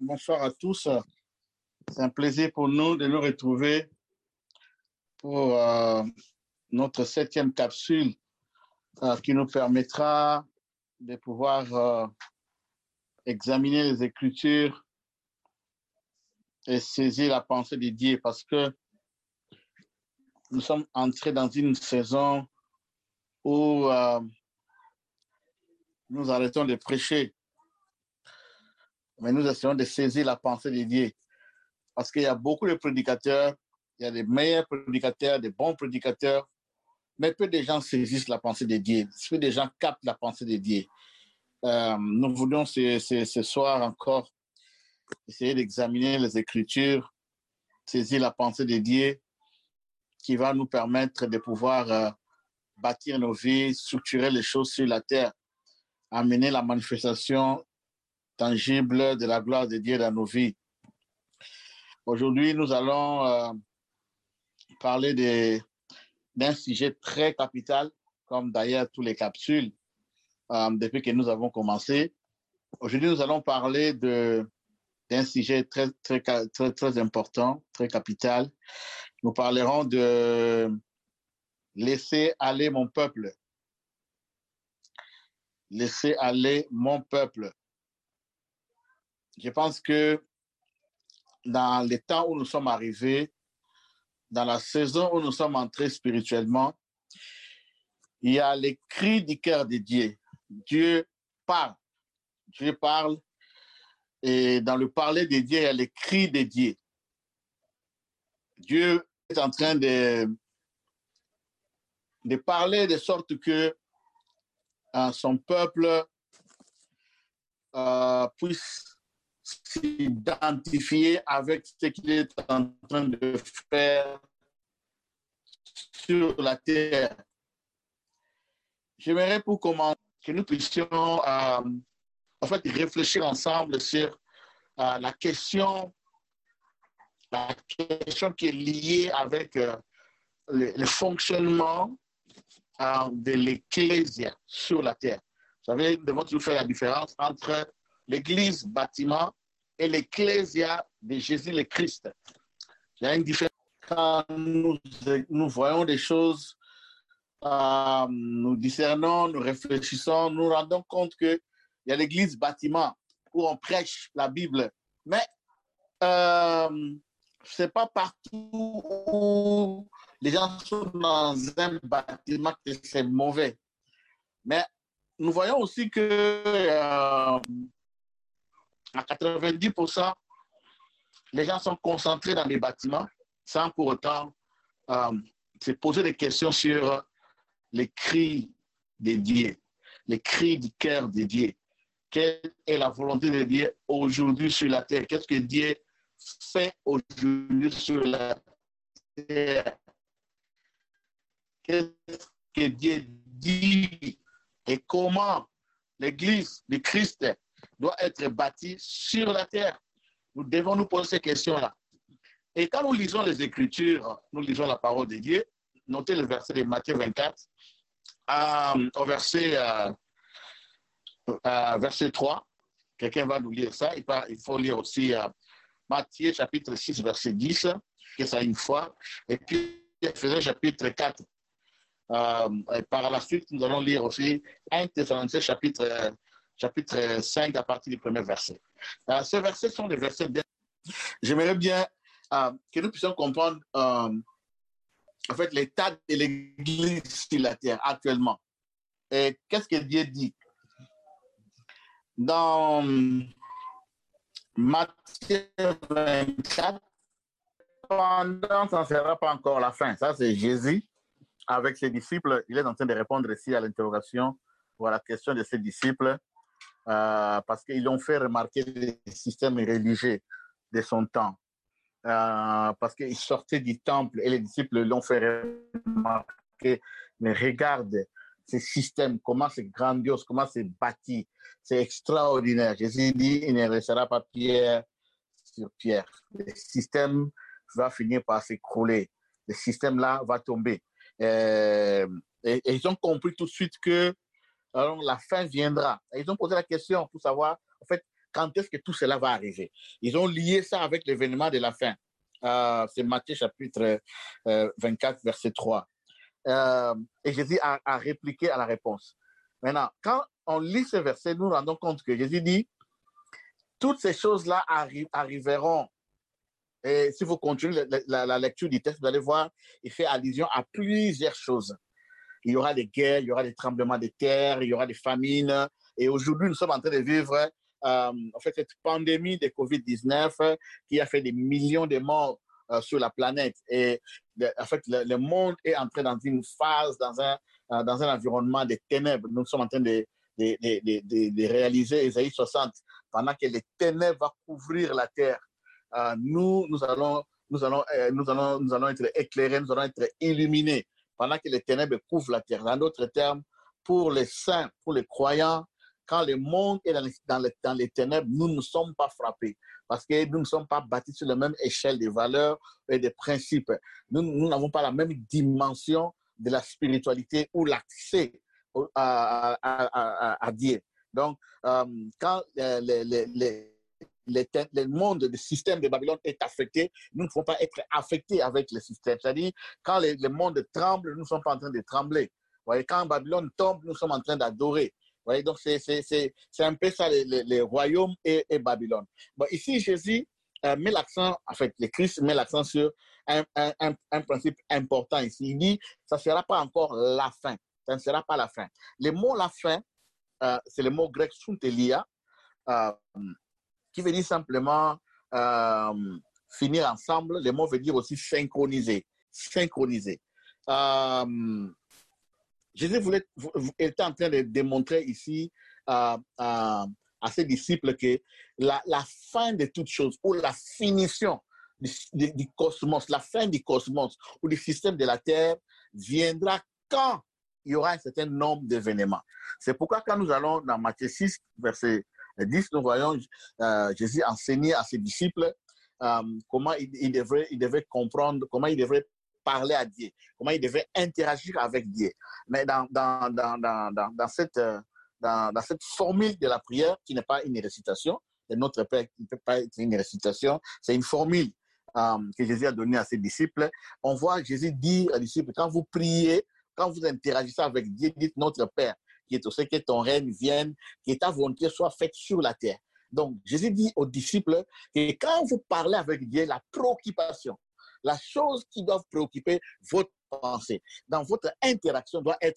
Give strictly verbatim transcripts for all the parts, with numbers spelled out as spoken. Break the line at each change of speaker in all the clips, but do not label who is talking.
bonsoir à tous. C'est un plaisir pour nous de nous retrouver pour euh, notre septième capsule euh, qui nous permettra de pouvoir euh, examiner les Écritures et saisir la pensée de Dieu, parce que nous sommes entrés dans une saison où euh, nous arrêtons de prêcher, mais nous essayons de saisir la pensée de Dieu, parce qu'il y a beaucoup de prédicateurs, il y a des meilleurs prédicateurs, des bons prédicateurs, mais peu de gens saisissent la pensée de Dieu, peu de gens captent la pensée de Dieu. Euh, nous voulons ce, ce, ce soir encore essayer d'examiner les Écritures, saisir la pensée de Dieu qui va nous permettre de pouvoir euh, bâtir nos vies, structurer les choses sur la terre, amener la manifestation tangible de la gloire de Dieu dans nos vies. Aujourd'hui, nous allons euh, parler de, d'un sujet très capital, comme d'ailleurs toutes les capsules euh, depuis que nous avons commencé. Aujourd'hui, nous allons parler de, d'un sujet très, très, très, très important, très capital. Nous parlerons de laisser aller mon peuple. Laisser aller mon peuple. Je pense que dans les temps où nous sommes arrivés, dans la saison où nous sommes entrés spirituellement, il y a les cris du cœur de Dieu. Dieu parle. Dieu parle. Et dans le parler de Dieu, il y a les cris de Dieu. Dieu est en train de, de parler de sorte que euh, son peuple euh, puisse s'identifier avec ce qu'il est en train de faire sur la terre. J'aimerais pour commencer que nous puissions euh, en fait réfléchir ensemble sur euh, la question, la question qui est liée avec euh, le, le fonctionnement euh, de l'Ecclésia sur la terre. Vous savez, nous devons toujours faire la différence entre l'Église bâtiment et l'Ecclésia de Jésus le Christ. Il y a une différence quand nous, nous voyons des choses, euh, nous discernons, nous réfléchissons, nous nous rendons compte qu'il y a l'Église bâtiment où on prêche la Bible, mais euh, ce n'est pas partout où les gens sont dans un bâtiment que c'est mauvais. Mais nous voyons aussi que euh, à quatre-vingt-dix pour cent, les gens sont concentrés dans les bâtiments sans pour autant euh, se poser des questions sur les cris de Dieu, les cris du cœur de Dieu. Quelle est la volonté de Dieu aujourd'hui sur la terre? Qu'est-ce que Dieu fait aujourd'hui sur la terre? Qu'est-ce que Dieu dit et comment l'Église de Christ doit être bâtie sur la terre? Nous devons nous poser ces questions-là. Et quand nous lisons les Écritures, nous lisons la parole de Dieu, notez le verset de Matthieu vingt-quatre, euh, au verset, euh, euh, verset trois. Quelqu'un va nous lire ça. Il, va, il faut lire aussi euh, Matthieu chapitre six, verset dix, que ça une fois. Et puis, Éphésiens chapitre quatre. Euh, et par la suite, nous allons lire aussi un Thessaloniciens chapitre, euh, chapitre cinq à partir du premier verset. Euh, ces versets sont des versets bien. J'aimerais bien euh, que nous puissions comprendre euh, en fait l'état de l'Église sur la terre actuellement. Et qu'est-ce que Dieu dit? Dans Matthieu vingt-quatre, pendant, ça ne sera pas encore la fin. Ça, c'est Jésus avec ses disciples. Il est en train de répondre ici à l'interrogation ou à la question de ses disciples euh, parce qu'ils ont fait remarquer les systèmes religieux de son temps. Euh, parce qu'ils sortaient du temple et les disciples l'ont fait remarquer. Mais regarde ces systèmes, comment c'est grandiose, comment c'est bâti, c'est extraordinaire. Jésus dit, il ne restera pas pierre sur pierre. Le système va finir par s'écrouler. Le système-là va tomber. Euh, et, et ils ont compris tout de suite que alors, la fin viendra. Et ils ont posé la question pour savoir, en fait, quand est-ce que tout cela va arriver. Ils ont lié ça avec l'événement de la fin. Euh, c'est Matthieu chapitre euh, vingt-quatre, verset trois. Euh, et Jésus a, a répliqué à la réponse. Maintenant, quand on lit ce verset, nous nous rendons compte que Jésus dit, toutes ces choses-là arri arriveront. Et si vous continuez la, la, la lecture du texte, vous allez voir, il fait allusion à plusieurs choses. Il y aura des guerres, il y aura des tremblements de terre, il y aura des famines. Et aujourd'hui, nous sommes en train de vivre euh, en fait, cette pandémie de covid dix-neuf euh, qui a fait des millions de morts euh, sur la planète. Et de, en fait, le, le monde est entré dans une phase, dans un, euh, dans un environnement de ténèbres. Nous sommes en train de, de, de, de, de réaliser Ésaïe soixante. Pendant que les ténèbres vont couvrir la terre, euh, nous, nous, allons, nous, allons, euh, nous, allons, nous allons être éclairés, nous allons être illuminés. Pendant que les ténèbres couvrent la terre. En d'autres termes, pour les saints, pour les croyants, quand le monde est dans les, dans les, dans les ténèbres, nous ne sommes pas frappés parce que nous ne sommes pas bâtis sur la même échelle des valeurs et des principes. Nous n'avons pas la même dimension de la spiritualité ou l'accès à, à, à, à Dieu. Donc, euh, quand les, les, les, les, le monde, le système de Babylone est affecté, nous ne pouvons pas être affectés avec le système. C'est-à-dire, quand les, le monde tremble, nous ne sommes pas en train de trembler. Vous voyez, quand Babylone tombe, nous sommes en train d'adorer. Vous voyez, donc c'est un peu ça, les, les, les royaumes et, et Babylone. Bon, ici, Jésus euh, met l'accent, en fait, le Christ met l'accent sur un, un, un, un principe important ici. Il dit, ça ne sera pas encore la fin. Ça ne sera pas la fin. Le mot la fin, euh, c'est le mot grec suntelia, euh, qui veut dire simplement euh, finir ensemble. Le mot veut dire aussi synchroniser. Synchroniser. Euh, Jésus voulait, était en train de démontrer ici euh, euh, à ses disciples que la, la fin de toute chose, ou la finition du, du, du cosmos, la fin du cosmos ou du système de la Terre viendra quand il y aura un certain nombre d'événements. C'est pourquoi quand nous allons dans Matthieu six, verset dix, nous voyons euh, Jésus enseigner à ses disciples euh, comment il, il, devrait, il devait comprendre, comment il devrait parler à Dieu, comment il devait interagir avec Dieu. Mais dans, dans, dans, dans, dans, cette, dans, dans cette formule de la prière, qui n'est pas une récitation, de notre Père qui ne peut pas être une récitation, c'est une formule euh, que Jésus a donnée à ses disciples. On voit Jésus dire aux disciples, quand vous priez, quand vous interagissez avec Dieu, dites notre Père, qui est au ciel, que ton règne vienne, que ta volonté soit faite sur la terre. Donc, Jésus dit aux disciples que quand vous parlez avec Dieu, la préoccupation, la chose qui doit préoccuper votre pensée, dans votre interaction, doit être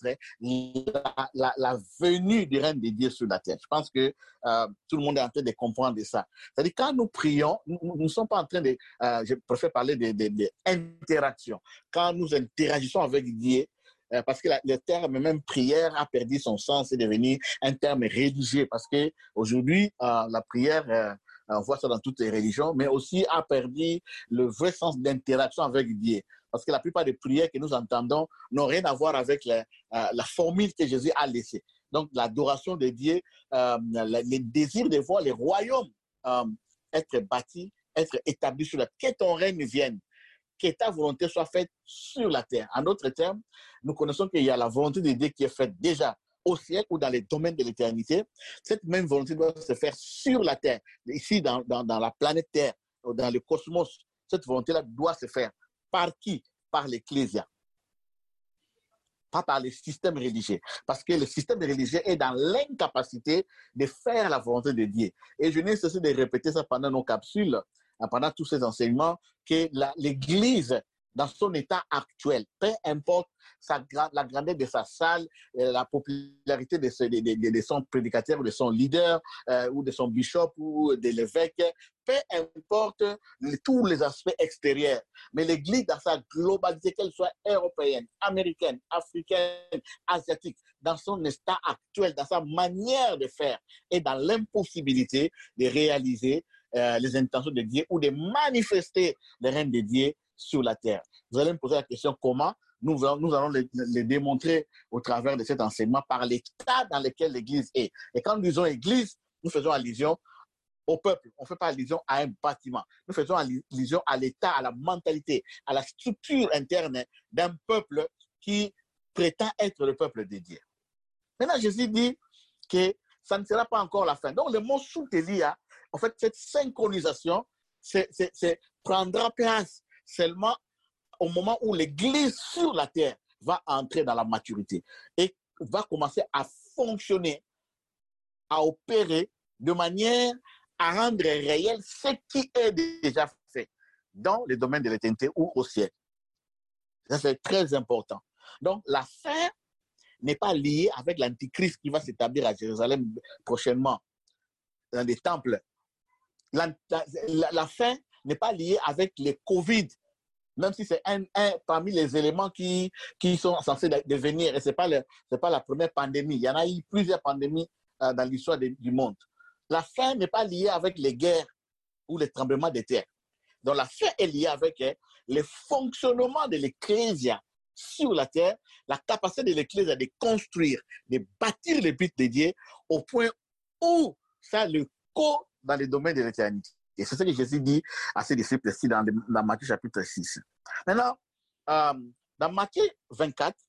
la, la, la venue du règne de Dieu sur la terre. Je pense que euh, tout le monde est en train de comprendre ça. C'est-à-dire, quand nous prions, nous ne sommes pas en train de, euh, je préfère parler d'interaction. Quand nous interagissons avec Dieu, euh, parce que la, le terme même prière a perdu son sens, c'est devenu un terme religieux, parce qu'aujourd'hui, euh, la prière... Euh, on voit ça dans toutes les religions, mais aussi a perdu le vrai sens d'interaction avec Dieu. Parce que la plupart des prières que nous entendons n'ont rien à voir avec la, euh, la formule que Jésus a laissée. Donc, l'adoration de Dieu, euh, le désir de voir les royaumes euh, être bâtis, être établis sur la terre, que ton règne vienne, que ta volonté soit faite sur la terre. En d'autres termes, nous connaissons qu'il y a la volonté de Dieu qui est faite déjà au ciel ou dans les domaines de l'éternité. Cette même volonté doit se faire sur la terre, ici dans, dans, dans la planète Terre, dans le cosmos. Cette volonté-là doit se faire. Par qui? Par l'Ecclésia. Pas par le système religieux. Parce que le système religieux est dans l'incapacité de faire la volonté de Dieu. Et je n'ai cessé de répéter ça pendant nos capsules, pendant tous ces enseignements, que l'Église, dans son état actuel, peu importe sa, la grandeur de sa salle, la popularité de, ce, de, de, de son prédicateur ou de son leader, euh, ou de son bishop ou de l'évêque, peu importe les, tous les aspects extérieurs. Mais l'Église, dans sa globalité, qu'elle soit européenne, américaine, africaine, asiatique, dans son état actuel, dans sa manière de faire, et dans l'impossibilité de réaliser euh, les intentions de Dieu ou de manifester le règne de Dieu sur la terre. Vous allez me poser la question comment? Nous, nous allons le, le démontrer au travers de cet enseignement par l'état dans lequel l'Église est. Et quand nous disons Église, nous faisons allusion au peuple. On ne fait pas allusion à un bâtiment. Nous faisons allusion à l'état, à la mentalité, à la structure interne d'un peuple qui prétend être le peuple de Dieu. Maintenant, Jésus dit que ça ne sera pas encore la fin. Donc, le mot southélia en fait, cette synchronisation c'est, c'est, c'est, prendra place seulement au moment où l'Église sur la terre va entrer dans la maturité et va commencer à fonctionner, à opérer de manière à rendre réel ce qui est déjà fait dans le domaine de l'éternité ou au ciel. Ça, c'est très important. Donc, la fin n'est pas liée avec l'Antichrist qui va s'établir à Jérusalem prochainement, dans des temples. La, la, la, la fin n'est pas liée avec les Covid, même si c'est un, un parmi les éléments qui, qui sont censés devenir, et ce n'est pas, pas la première pandémie. Il y en a eu plusieurs pandémies euh, dans l'histoire de, du monde. La fin n'est pas liée avec les guerres ou les tremblements de terre. Donc la fin est liée avec eh, le fonctionnement de l'Ecclésia sur la terre, la capacité de l'Ecclésia de construire, de bâtir les buts de Dieu au point où ça le co dans le domaine de l'éternité. Et c'est ce que Jésus dit à ses disciples ici dans, dans Matthieu chapitre six. Maintenant, euh, dans Matthieu vingt-quatre,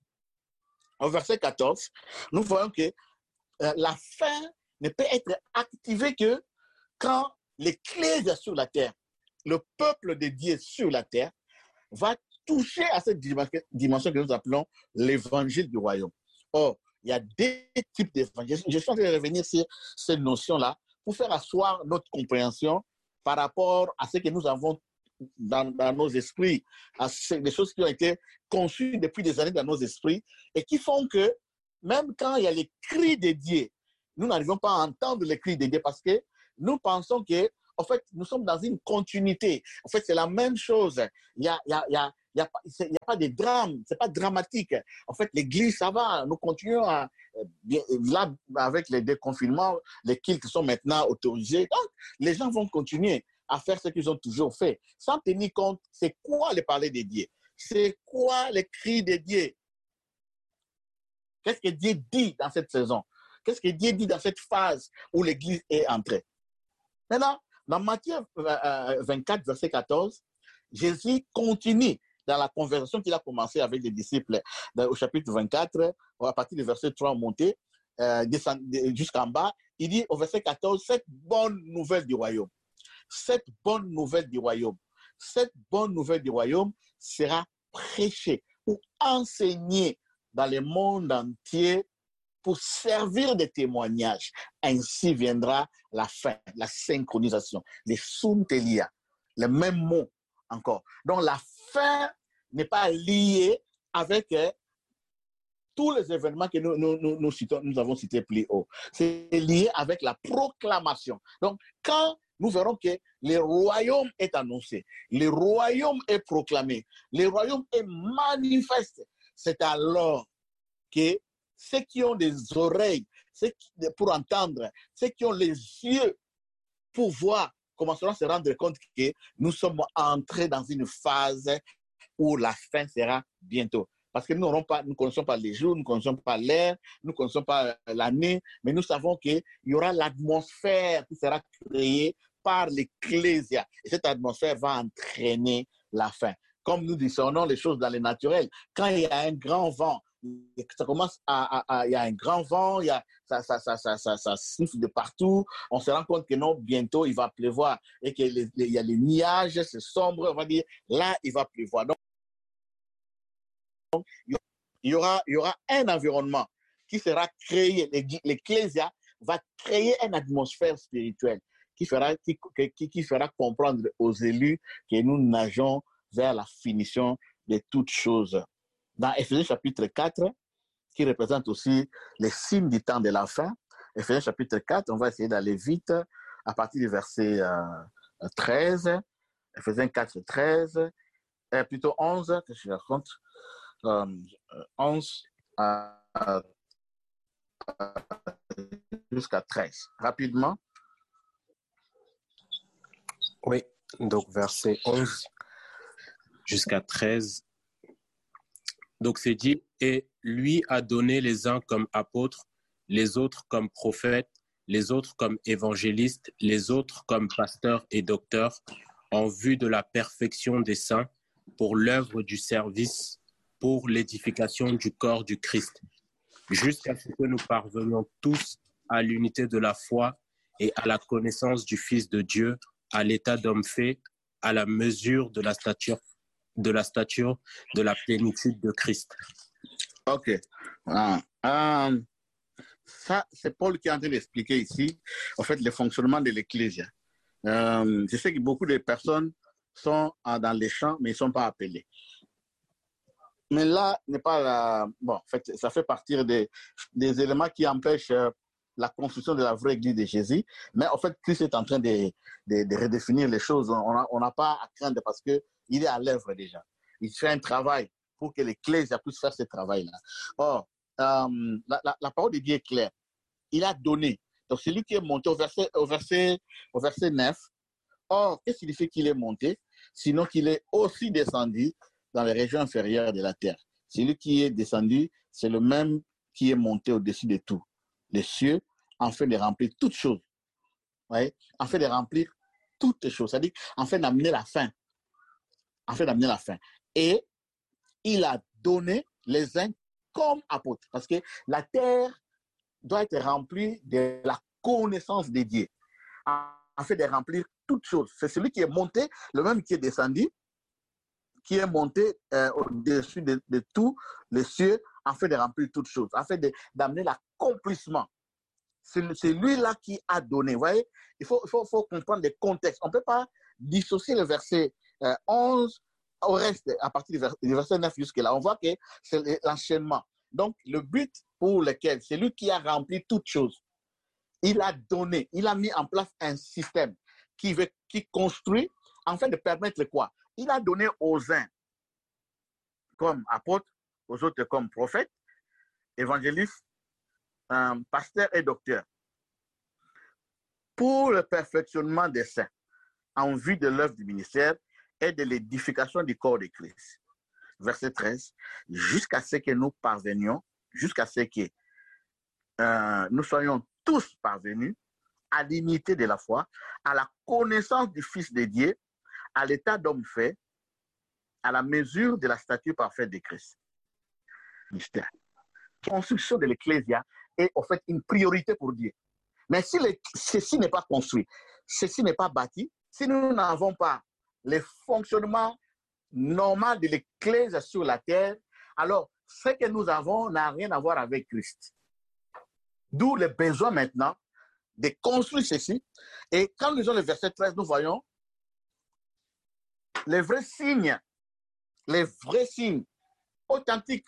au verset quatorze, nous voyons que euh, la fin ne peut être activée que quand l'Ecclésia sur la terre, le peuple de Dieu sur la terre, va toucher à cette dimension que nous appelons l'évangile du royaume. Or, il y a deux types d'évangile. Je suis en train de revenir sur cette notion-là pour faire asseoir notre compréhension par rapport à ce que nous avons dans, dans nos esprits, à ces, des choses qui ont été conçues depuis des années dans nos esprits et qui font que même quand il y a les cris de Dieu, nous n'arrivons pas à entendre les cris de Dieu parce que nous pensons que, en fait, nous sommes dans une continuité. En fait, c'est la même chose. Il n'y a, il y a, il y a, il y a, il y a pas de drame, c'est pas dramatique. En fait, l'Église, ça va. Nous continuons à, là, avec les déconfinements, les cultes sont maintenant autorisés. Donc, les gens vont continuer à faire ce qu'ils ont toujours fait, sans tenir compte, c'est quoi le parler de Dieu? C'est quoi les cris de Dieu? Qu'est-ce que Dieu dit dans cette saison? Qu'est-ce que Dieu dit dans cette phase où l'Église est entrée? Maintenant, dans Matthieu vingt-quatre, verset quatorze, Jésus continue dans la conversation qu'il a commencé avec les disciples au chapitre vingt-quatre, à partir du verset trois monté, euh, jusqu'en bas. Il dit au verset quatorze, cette bonne nouvelle du royaume, cette bonne nouvelle du royaume, cette bonne nouvelle du royaume sera prêchée ou enseignée dans le monde entier pour servir de témoignage. Ainsi viendra la fin, la synchronisation, les suntelia, le même mot encore. Donc la fin n'est pas liée avec euh, tous les événements que nous, nous, nous, nous, citons, nous avons cités plus haut. C'est lié avec la proclamation. Donc quand nous verrons que le royaume est annoncé, le royaume est proclamé, le royaume est manifeste, c'est alors que ceux qui ont des oreilles ceux qui, pour entendre, ceux qui ont les yeux pour voir, commenceront à se rendre compte que nous sommes entrés dans une phase où la fin sera bientôt. Parce que nous pas, nous ne connaissons pas les jours, nous ne connaissons pas l'air, nous ne connaissons pas l'année, mais nous savons qu'il y aura l'atmosphère qui sera créée par l'Ecclésia. Et cette atmosphère va entraîner la fin. Comme nous discernons les choses dans le naturel, quand il y a un grand vent, ça commence à, à, à, il y a un grand vent, il y a, ça, ça, ça, ça, ça, ça siffle de partout, on se rend compte que non, bientôt il va pleuvoir et qu'il y a les nuages, c'est sombre, on va dire, là il va pleuvoir. Donc, il y aura, il y aura un environnement qui sera créé, l'Ecclésia va créer une atmosphère spirituelle qui fera, qui, qui, qui fera comprendre aux élus que nous nageons vers la finition de toutes choses. Dans Éphésiens chapitre quatre, qui représente aussi les signes du temps de la fin, Éphésiens chapitre quatre, on va essayer d'aller vite à partir du verset euh, treize, Éphésiens quatre, treize, et plutôt onze, que je raconte, euh, onze à, à, jusqu'à treize. Rapidement.
Oui, donc verset onze jusqu'à treize. Donc c'est dit, et lui a donné les uns comme apôtres, les autres comme prophètes, les autres comme évangélistes, les autres comme pasteurs et docteurs, en vue de la perfection des saints, pour l'œuvre du service, pour l'édification du corps du Christ, jusqu'à ce que nous parvenions tous à l'unité de la foi et à la connaissance du Fils de Dieu, à l'état d'homme fait, à la mesure de la stature, de la stature de la plénitude de Christ.
Ok. Ah, um, ça, c'est Paul qui est en train d'expliquer ici, en fait, le fonctionnement de l'Église. Euh, je sais que beaucoup de personnes sont dans les champs, mais ils ne sont pas appelés. Mais là, n'est pas la... bon, en fait, ça fait partie des, des éléments qui empêchent la construction de la vraie Église de Jésus. Mais en fait, Christ est en train de, de, de redéfinir les choses. On n'a pas à craindre parce qu'il est à l'œuvre déjà. Il fait un travail pour que l'Église puisse faire ce travail-là. Or, euh, la, la, la parole de Dieu est claire. Il a donné. Donc, c'est lui qui est monté au verset, au verset, au verset neuf. Or, qu'est-ce qui signifie qu'il est monté? Sinon qu'il est aussi descendu dans les régions inférieures de la terre. Celui qui est descendu, c'est le même qui est monté au-dessus de tout. Les cieux, en fait de remplir toutes choses. Ouais? En fait de remplir toutes les choses. C'est-à-dire, en fait d'amener la fin. En fait d'amener la fin. Et il a donné les uns comme apôtres. Parce que la terre doit être remplie de la connaissance de Dieu. En fait de remplir toutes choses. C'est celui qui est monté, le même qui est descendu, qui est monté euh, au-dessus de, de tous les cieux, afin de remplir toutes choses, afin d'amener l'accomplissement. C'est lui-là qui a donné. Vous voyez, il faut, il faut, faut comprendre les contextes. On ne peut pas dissocier le verset euh, onze au reste, à partir du verset, du verset neuf jusque-là. On voit que c'est l'enchaînement. Donc, le but pour lequel c'est lui qui a rempli toutes choses, il a donné, il a mis en place un système qui, veut, qui construit, afin de permettre quoi? Il a donné aux uns comme apôtres, aux autres comme prophètes, évangélistes, euh, pasteurs et docteurs, pour le perfectionnement des saints, en vue de l'œuvre du ministère et de l'édification du corps de Christ. Verset treize, jusqu'à ce que nous parvenions, jusqu'à ce que euh, nous soyons tous parvenus à l'unité de la foi, à la connaissance du Fils de Dieu, à l'état d'homme fait, à la mesure de la stature parfaite de Christ. Mystère. La construction de l'Ecclésia est en fait une priorité pour Dieu. Mais si le, ceci n'est pas construit, ceci n'est pas bâti, si nous n'avons pas le fonctionnement normal de l'Ecclésia sur la terre, alors ce que nous avons n'a rien à voir avec Christ. D'où le besoin maintenant de construire ceci. Et quand nous lisons le verset treize, nous voyons les vrais signes, les vrais signes authentiques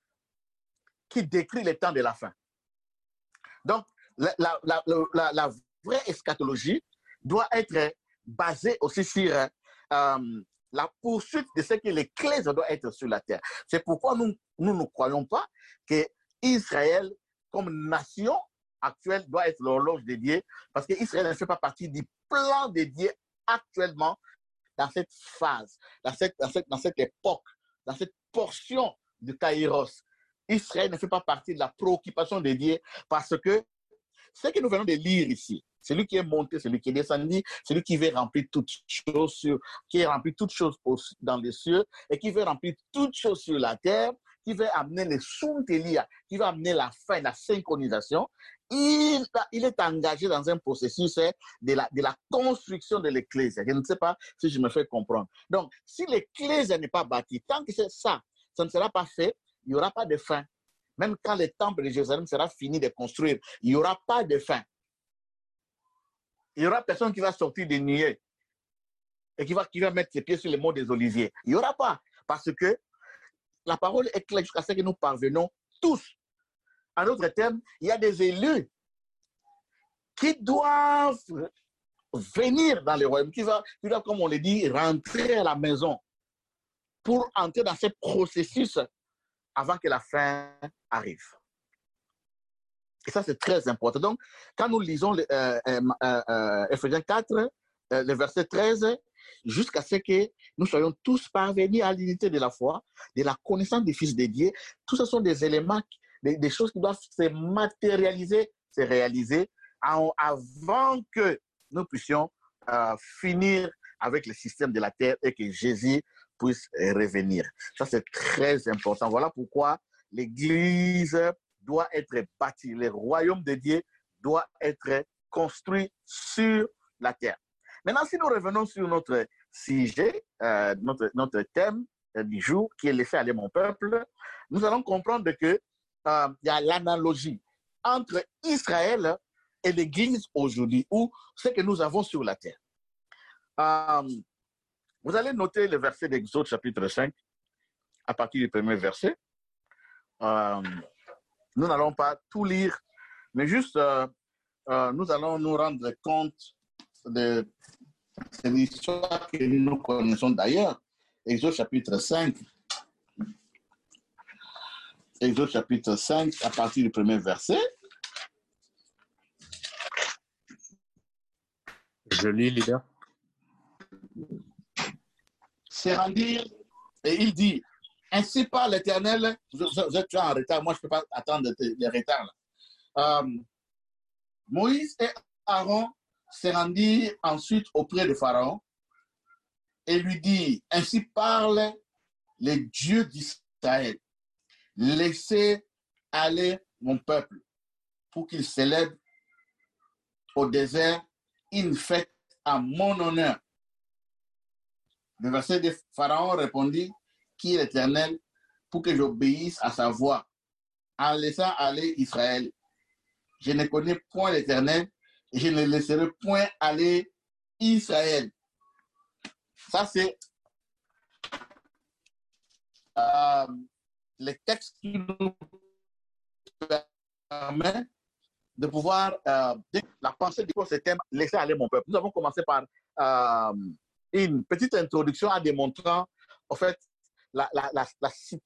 qui décrivent les temps de la fin. Donc, la, la, la, la, la vraie eschatologie doit être basée aussi sur euh, la poursuite de ce que l'Église doit être sur la terre. C'est pourquoi nous, nous ne croyons pas que Israël, comme nation actuelle, doit être l'horloge de Dieu, parce qu'Israël ne fait pas partie du plan de Dieu actuellement dans cette phase, dans cette, dans cette, dans cette époque, dans cette portion du Kairos. Israël ne fait pas partie de la préoccupation de Dieu parce que ce que nous venons de lire ici, celui qui est monté, celui qui est descendu, celui qui veut remplir toutes choses, sur, qui est rempli toutes choses dans les cieux et qui veut remplir toutes choses sur la terre, qui veut amener les Suntelia, qui va amener la fin, la synchronisation, il, il est engagé dans un processus de la, de la construction de l'Église. Je ne sais pas si je me fais comprendre. Donc, si l'Église n'est pas bâtie, tant que c'est ça, ça ne sera pas fait, il n'y aura pas de fin. Même quand le temple de Jérusalem sera fini de construire, il n'y aura pas de fin. Il n'y aura personne qui va sortir des nuées et qui va, qui va mettre ses pieds sur les monts des Oliviers. Il n'y aura pas. Parce que la parole est claire jusqu'à ce que nous parvenons tous. En d'autres termes, il y a des élus qui doivent venir dans le royaume, qui doivent, qui doivent, comme on le dit, rentrer à la maison pour entrer dans ce processus avant que la fin arrive. Et ça, c'est très important. Donc, quand nous lisons le, euh, euh, euh, Ephésiens quatre, euh, le verset treize, jusqu'à ce que nous soyons tous parvenus à l'unité de la foi, de la connaissance du Fils de Dieu, tout ce sont des éléments, des, des choses qui doivent se matérialiser, se réaliser en, avant que nous puissions euh, finir avec le système de la terre et que Jésus puisse revenir. Ça, c'est très important. Voilà pourquoi l'Église doit être bâtie. Le royaume de Dieu doit être construit sur la terre. Maintenant, si nous revenons sur notre sujet, euh, notre, notre thème euh, du jour, qui est laissé aller mon peuple, nous allons comprendre qu'il euh, y a l'analogie entre Israël et l'Église aujourd'hui, ou ce que nous avons sur la terre. Euh, vous allez noter le verset d'Exode chapitre cinq, à partir du premier verset. Euh, nous n'allons pas tout lire, mais juste euh, euh, nous allons nous rendre compte de cette histoire que nous connaissons d'ailleurs. Exode chapitre cinq. Exode chapitre cinq, à partir du premier verset.
Je lis, leader.
C'est rendir, et il dit, ainsi par l'Éternel, vous, vous êtes en retard, moi je ne peux pas attendre les retards. Euh, Moïse et Aaron se rendirent ensuite auprès de Pharaon et lui dit, ainsi parle le Dieu d'Israël, laissez aller mon peuple pour qu'il célèbre au désert une fête à mon honneur. Le verset de Pharaon répondit, qui est l'Éternel, pour que j'obéisse à sa voix, en laissant aller Israël. Je ne connais point l'Éternel, et je ne laisserai point aller Israël. Ça, c'est euh, le texte qui nous permet de pouvoir, euh, la pensée de ce thème, laisser aller mon peuple. Nous avons commencé par euh, une petite introduction en démontrant, en fait, la, la, la, la situation